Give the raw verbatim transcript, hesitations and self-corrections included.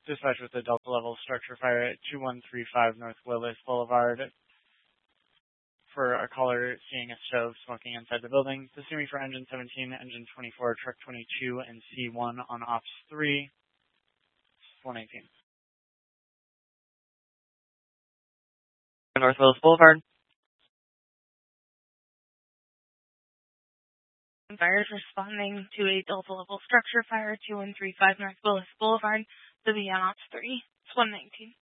Dispatch with the Delta level structure fire at two one three five North Willis Boulevard for a caller seeing a stove smoking inside the building. Pursuing for engine seventeen, engine twenty-four, truck twenty-two, and C one on ops three, one eighteen. North Willis Boulevard. Fire is responding to a Delta level structure fire, two one three five North Willis Boulevard, the V on ops three. It's one nineteen.